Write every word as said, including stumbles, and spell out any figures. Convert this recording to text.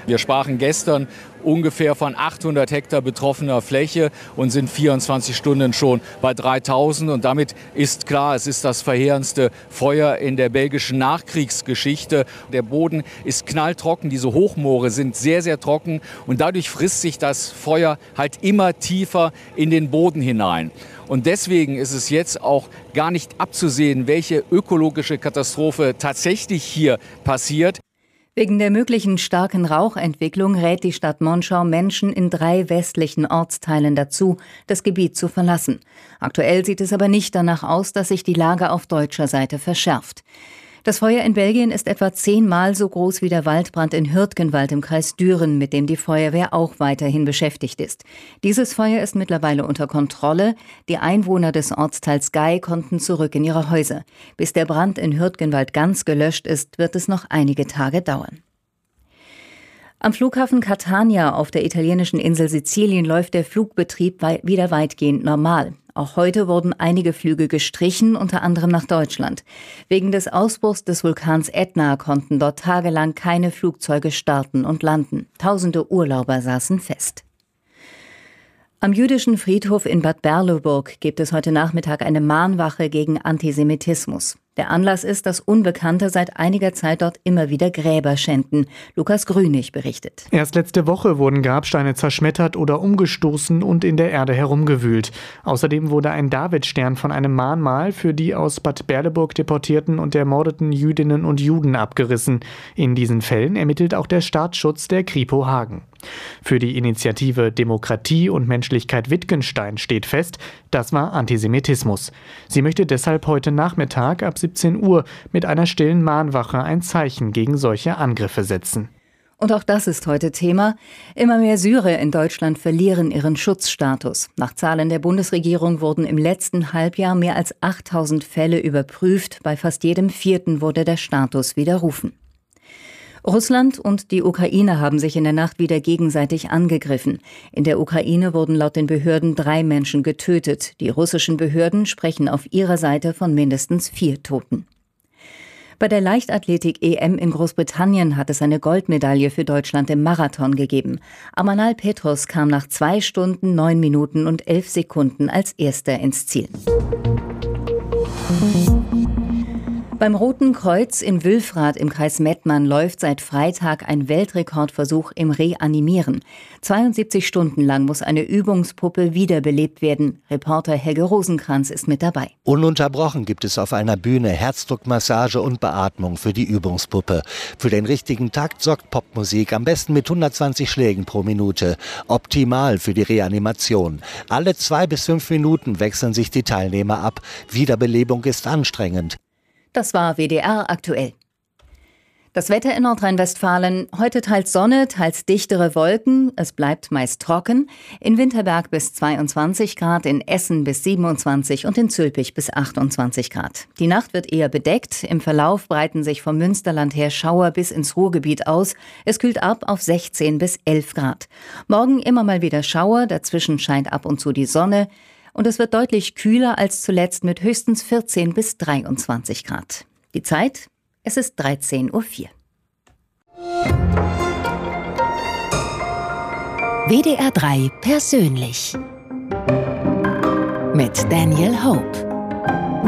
Wir sprachen gestern ungefähr von achthundert Hektar betroffener Fläche und sind vierundzwanzig Stunden schon bei dreitausend. Und damit ist klar, es ist das verheerendste Feuer in der belgischen Nachkriegsgeschichte. Der Boden ist knalltrocken, diese Hochmoore sind sehr, sehr trocken und dadurch frisst sich das Feuer halt immer tiefer in den Boden hinein. Und deswegen ist es jetzt auch gar nicht abzusehen, welche ökologische Katastrophe tatsächlich hier passiert. Wegen der möglichen starken Rauchentwicklung rät die Stadt Monschau Menschen in drei westlichen Ortsteilen dazu, das Gebiet zu verlassen. Aktuell sieht es aber nicht danach aus, dass sich die Lage auf deutscher Seite verschärft. Das Feuer in Belgien ist etwa zehnmal so groß wie der Waldbrand in Hürtgenwald im Kreis Düren, mit dem die Feuerwehr auch weiterhin beschäftigt ist. Dieses Feuer ist mittlerweile unter Kontrolle. Die Einwohner des Ortsteils Gei konnten zurück in ihre Häuser. Bis der Brand in Hürtgenwald ganz gelöscht ist, wird es noch einige Tage dauern. Am Flughafen Catania auf der italienischen Insel Sizilien läuft der Flugbetrieb wieder weitgehend normal. Auch heute wurden einige Flüge gestrichen, unter anderem nach Deutschland. Wegen des Ausbruchs des Vulkans Ätna konnten dort tagelang keine Flugzeuge starten und landen. Tausende Urlauber saßen fest. Am jüdischen Friedhof in Bad Berleburg gibt es heute Nachmittag eine Mahnwache gegen Antisemitismus. Der Anlass ist, dass Unbekannte seit einiger Zeit dort immer wieder Gräber schänden. Lukas Grünig berichtet. Erst letzte Woche wurden Grabsteine zerschmettert oder umgestoßen und in der Erde herumgewühlt. Außerdem wurde ein Davidstern von einem Mahnmal für die aus Bad Berleburg deportierten und ermordeten Jüdinnen und Juden abgerissen. In diesen Fällen ermittelt auch der Staatsschutz der Kripo Hagen. Für die Initiative Demokratie und Menschlichkeit Wittgenstein steht fest, das war Antisemitismus. Sie möchte deshalb heute Nachmittag ab siebzehn Uhr mit einer stillen Mahnwache ein Zeichen gegen solche Angriffe setzen. Und auch das ist heute Thema. Immer mehr Syrer in Deutschland verlieren ihren Schutzstatus. Nach Zahlen der Bundesregierung wurden im letzten Halbjahr mehr als achttausend Fälle überprüft. Bei fast jedem vierten wurde der Status widerrufen. Russland und die Ukraine haben sich in der Nacht wieder gegenseitig angegriffen. In der Ukraine wurden laut den Behörden drei Menschen getötet. Die russischen Behörden sprechen auf ihrer Seite von mindestens vier Toten. Bei der Leichtathletik-E M in Großbritannien hat es eine Goldmedaille für Deutschland im Marathon gegeben. Amanal Petros kam nach zwei Stunden, neun Minuten und elf Sekunden als Erster ins Ziel. Beim Roten Kreuz in Wülfrath im Kreis Mettmann läuft seit Freitag ein Weltrekordversuch im Reanimieren. zweiundsiebzig Stunden lang muss eine Übungspuppe wiederbelebt werden. Reporter Helge Rosenkranz ist mit dabei. Ununterbrochen gibt es auf einer Bühne Herzdruckmassage und Beatmung für die Übungspuppe. Für den richtigen Takt sorgt Popmusik, am besten mit hundertzwanzig Schlägen pro Minute. Optimal für die Reanimation. Alle zwei bis fünf Minuten wechseln sich die Teilnehmer ab. Wiederbelebung ist anstrengend. Das war W D R aktuell. Das Wetter in Nordrhein-Westfalen: heute teils Sonne, teils dichtere Wolken. Es bleibt meist trocken. In Winterberg bis zweiundzwanzig Grad, in Essen bis siebenundzwanzig und in Zülpich bis achtundzwanzig Grad. Die Nacht wird eher bedeckt. Im Verlauf breiten sich vom Münsterland her Schauer bis ins Ruhrgebiet aus. Es kühlt ab auf sechzehn bis elf Grad. Morgen immer mal wieder Schauer, dazwischen scheint ab und zu die Sonne. Und es wird deutlich kühler als zuletzt mit höchstens vierzehn bis dreiundzwanzig Grad. Die Zeit? Es ist dreizehn Uhr vier. W D R drei persönlich mit Daniel Hope.